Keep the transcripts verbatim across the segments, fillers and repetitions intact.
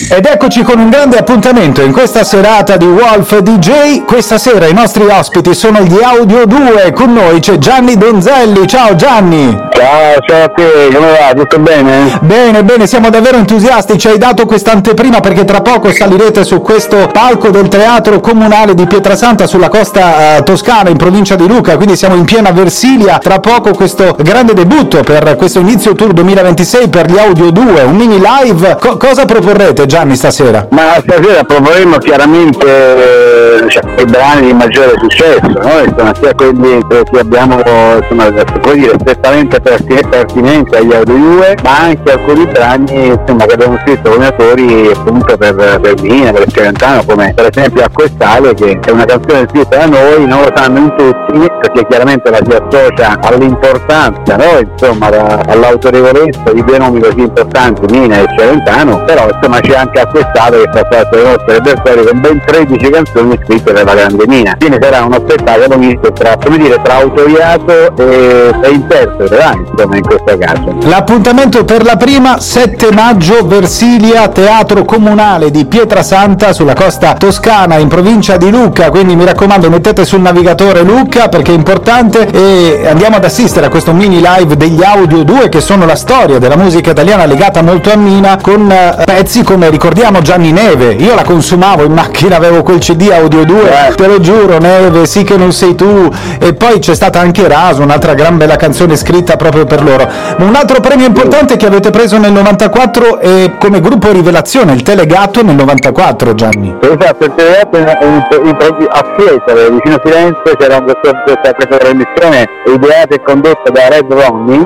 Ed eccoci con un grande appuntamento in questa serata di Wolf D J. Questa sera i nostri ospiti sono gli Audio due, con noi c'è Gianni Donzelli. Ciao Gianni! Ciao, ciao a te, come va? Tutto bene? Bene, bene, siamo davvero entusiasti, ci hai dato questa anteprima perché tra poco salirete su questo palco del Teatro Comunale di Pietrasanta sulla costa eh, toscana in provincia di Lucca, quindi siamo in piena Versilia. Tra poco questo grande debutto per questo inizio tour duemilaventisei per gli Audio due, un mini live. Co- cosa proporrete Gianni stasera? Ma stasera proporremo chiaramente diciamo, i brani di maggiore successo, no? Insomma, sia quelli che abbiamo, insomma, si può dire, strettamente pertinenti agli Audio due, ma anche alcuni brani insomma, che abbiamo scritto come autori appunto per, per Mina, per Celentano, come per esempio Acquestale, che è una canzone scritta da noi, non lo sanno in tutti, perché chiaramente la si associa all'importanza, no? Insomma, la, all'autorevolezza di due nomi così importanti, Mina e Celentano, però insomma c'è anche Acquestale che fa parte del nostro repertorio con ben tredici canzoni scritte dalla grande Mina. Quindi sarà uno spettacolo misto tra, come dire, tra autoriato e, e interprete, eh, insomma, in questo caso. L'appuntamento per la prima, sette maggio, Versilia, Teatro Comunale di Pietrasanta sulla costa toscana in provincia di Lucca, quindi mi raccomando mettete sul navigatore Lucca perché è importante, e andiamo ad assistere a questo mini live degli Audio due, che sono la storia della musica italiana legata molto a Mina, con uh, pezzi come, ricordiamo, Gianni Neve. Io la consumavo in macchina, avevo quel C D Audio due, te lo giuro, Neve, sì che non sei tu, e poi c'è stata anche Raso, un'altra gran bella canzone scritta proprio per loro. Un altro premio importante che avete preso nel novantaquattro è come gruppo rivelazione, il Telegatto nel novantaquattro, Gianni. Esatto, il Telegatto in, in, in, a Fiesole, vicino Firenze, c'era questa, questa, questa trasmissione ideata e condotta da Red Ronnie,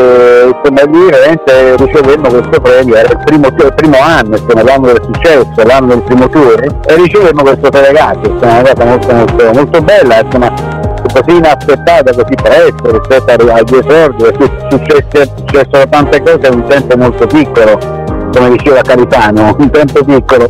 e insomma lì veramente ricevemmo questo premio, era il primo, il primo anno, insomma, l'anno del successo, l'anno del primo tour, e ricevemmo questo Telegatto, insomma, una cosa molto molto molto bella, insomma, così inaspettata, così presto rispetto agli esordi, perché successero tante cose in un tempo molto piccolo, come diceva Caritano, un tempo piccolo,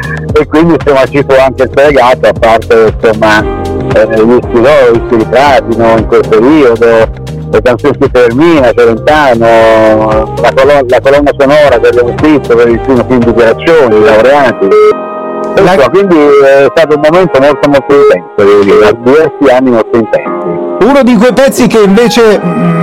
e quindi insomma ci fu anche il Telegatto, a parte insomma eh, gli stilò, gli stili platino in quel periodo, le canzoni scritte per Mina, Celentano, la, colonna, la colonna sonora che abbiamo scritto per il primo film di Dichiarazioni, i laureati. La... Quindi è stato un momento molto molto intenso, devo dire, da diversi anni molto intensi. Uno di quei pezzi che invece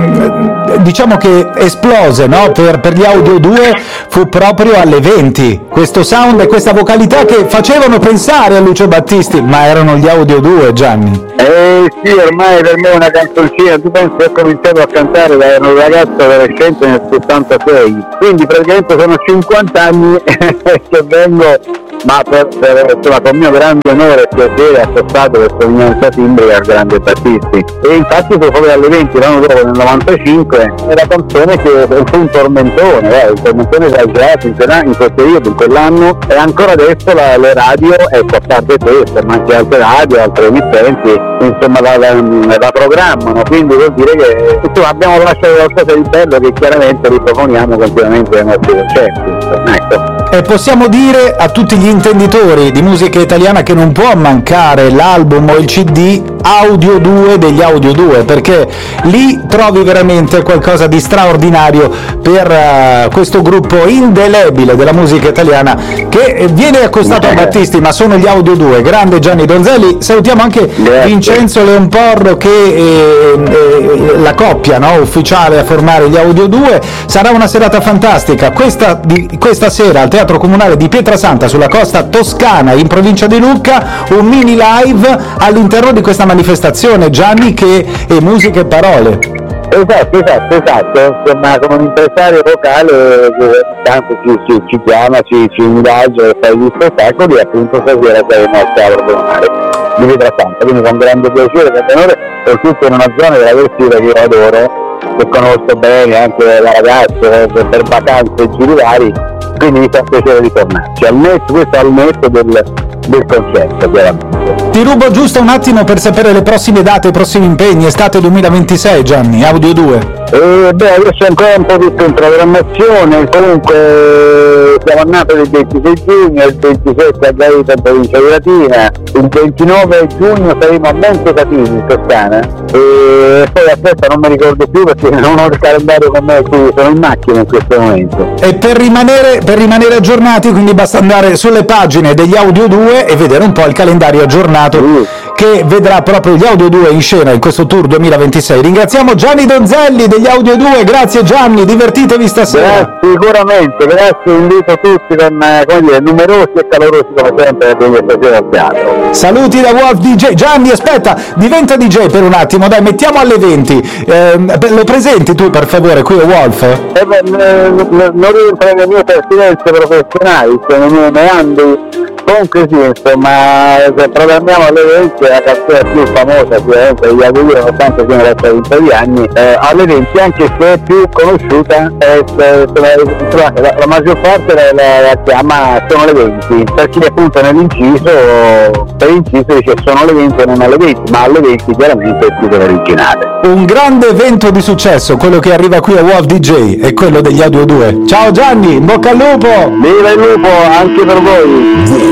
mh, diciamo che esplose, no? per, per gli Audio due fu proprio alle venti, questo sound e questa vocalità che facevano pensare a Lucio Battisti, ma erano gli Audio due, Gianni. Eh sì, ormai per me è una canzoncina, tu pensi che ho cominciato a cantare da ero un ragazzo adolescente nel settantasei, quindi praticamente sono cinquanta anni che vengo, ma per, per, insomma, con mio grande onore e piacere accostato verso l'Unione Timbrica al grande Battisti, e infatti fu proprio alle venti l'anno dopo, nel novantacinque, è la canzone che fu un tormentone, eh, un tormentone esagerato in, in quel periodo, in quell'anno, e ancora adesso la, le radio, ecco, a parte queste, ma anche altre radio, altre emittenti, insomma la, la, la programmano, quindi vuol dire che insomma, abbiamo lasciato qualcosa di bello che chiaramente riproponiamo continuamente nei nostri concerti, insomma, ecco. E possiamo dire a tutti gli intenditori di musica italiana che non può mancare l'album o il C D Audio due degli Audio due, perché lì trovi veramente qualcosa di straordinario per uh, questo gruppo indelebile della musica italiana che viene accostato a Battisti, ma sono gli Audio due. Grande Gianni Donzelli, salutiamo anche Grazie. Vincenzo Leonporro che è, è la coppia, no, ufficiale a formare gli Audio due. Sarà una serata fantastica questa, di, questa sera al Teatro Comunale di Pietrasanta sulla costa toscana in provincia di Lucca, un mini live all'interno di questa manifestazione, Gianni, che è musica e parole. Esatto, esatto, esatto, insomma come un impresario vocale che tanto ci, ci, ci chiama, ci, ci ingaggia e fa gli spettacoli, e appunto stasera saremo al Teatro Comunale di Pietrasanta, quindi con grande piacere, con onore, soprattutto in una zona della Versilia che io adoro, che conosco bene anche la ragazza per, per vacanze e giri vari, quindi mi fa piacere di tornarci, al netto, questo al netto del, del concerto chiaramente. Ti rubo giusto un attimo per sapere le prossime date, i prossimi impegni, estate duemilaventisei Gianni, Audio due. Eh, beh, adesso è ancora un po' tutto in programmazione, comunque siamo a Napoli il ventisei giugno, il ventisette a Gaeta in provincia di Latina, il ventinove giugno saremo a Montecatini in Toscana e poi aspetta non mi ricordo più perché non ho il calendario con me qui, sono in macchina in questo momento. E per rimanere, per rimanere aggiornati quindi basta andare sulle pagine degli Audio due e vedere un po' il calendario aggiornato sì, che vedrà proprio gli Audio due in scena in questo tour duemilaventisei. Ringraziamo Gianni Donzelli degli Audio due, grazie Gianni, divertitevi stasera. Grazie, sicuramente, grazie, invito tutti con, come dire, numerosi e calorosi come sempre per questa sera al teatro. Saluti da Wolf D J. Gianni, aspetta, diventa D J per un attimo, dai, mettiamo alle venti. Eh, lo presenti tu per favore qui a Wolf? Eh beh, non rientra nelle mie pertinenze professionali, sono i miei meandri. Comunque sì, insomma, se programmiamo alle venti la canzone più famosa sicuramente degli Audio due, nonostante siano passati un po' di anni, eh, alle venti, anche se è più conosciuta, eh, la, la, la maggior parte la, la, la chiama Sono le venti, per chi appunto nell'inciso, per inciso dice Sono le venti e non alle venti, ma alle venti chiaramente è più dell'originale. Un grande evento di successo, quello che arriva qui a Wolf D J, è quello degli Audio due. Ciao Gianni, in bocca al lupo! Viva il lupo anche per voi!